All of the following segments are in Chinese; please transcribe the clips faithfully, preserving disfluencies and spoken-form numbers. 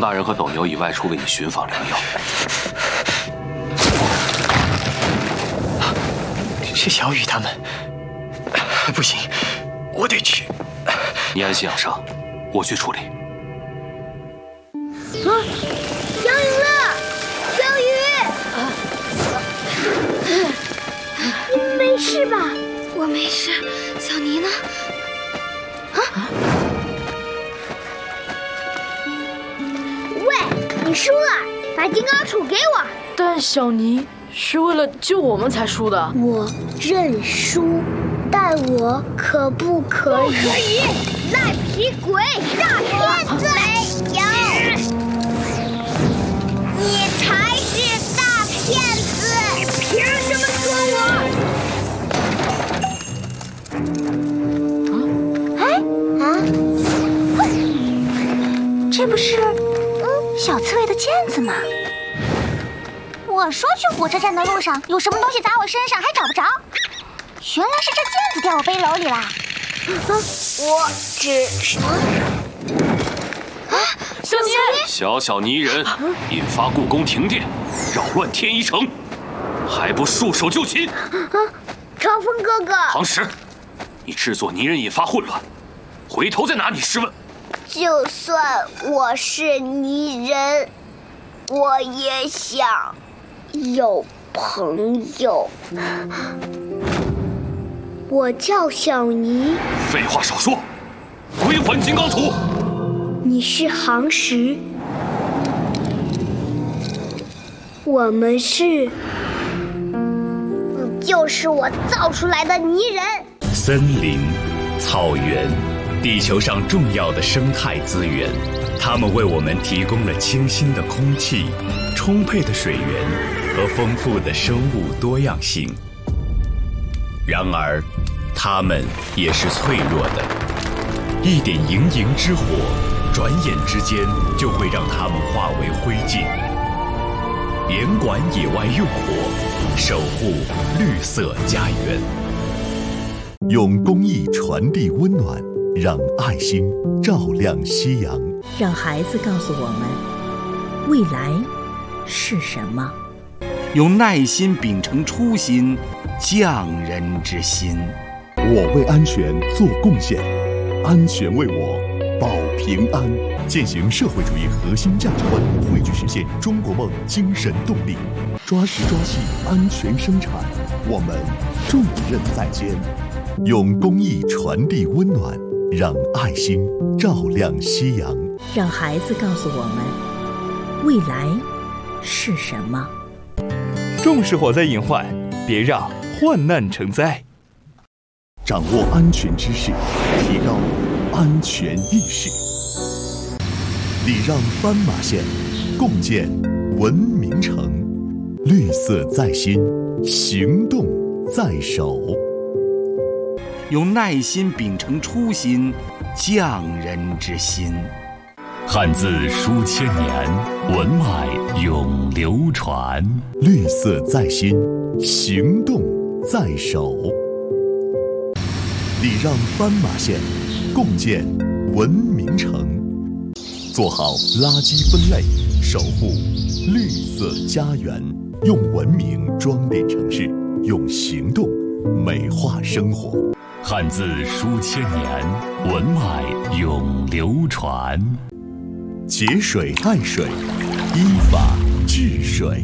大人和斗牛已外出为你寻访良药。 是小雨他们。不行，我得去。 你安心养伤，我去处理。 啊！小雨了，小雨！啊！你没事吧？我没事。小尼呢？啊！喂，你输了，把金刚杵给我。 但小尼是为了救我们才输的。 我认输。但我可不可以？不可以！赖皮鬼，大骗子！没有，你才是大骗子！你凭什么说我？啊？哎啊！ 这不是嗯小刺猬的毽子吗？我说去火车站的路上有什么东西砸我身上，还找不着。原来是这毽子掉我背篓里了。啊、 我只是……啊， 小尼， 小小泥人引发故宫停电，扰乱天一城，还不束手就擒！ 啊，长风哥哥， 唐石，你制作泥人引发混乱，回头再拿你试问。 就算我是泥人，我也想有朋友。我叫小尼。 废话少说，归还金刚杵。 你是航石，我们是，你就是我造出来的泥人。 森林、草原，地球上重要的生态资源，它们为我们提供了清新的空气、充沛的水源和丰富的生物多样性。然而，它们也是脆弱的，一点盈盈之火，转眼之间就会让它们化为灰烬。严管野外用火，守护绿色家园。 用公益传递温暖，让爱心照亮夕阳。 让孩子告诉我们，未来是什么。 用耐心秉承初心，匠人之心。 我为安全做贡献，安全为我保平安。践行社会主义核心价值观，汇聚实现中国梦精神动力，抓实抓细安全生产，我们重任在肩。用公益传递温暖，让爱心照亮夕阳。 让孩子告诉我们，未来是什么。 重视火灾隐患，别让患难成灾。 掌握安全知识，提高安全意识。礼让斑马线，共建文明城。绿色在心，行动在手。 用耐心秉承初心，匠人之心。 汉字书千年，文脉永流传。 绿色在心，行动在手。礼让斑马线，共建文明城。做好垃圾分类，守护绿色家园。用文明装点城市，用行动美化生活。 汉字书千年，文脉永流传。 节水爱水，依法治水。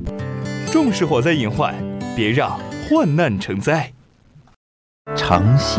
重视火灾隐患，别让患难成灾。 长溪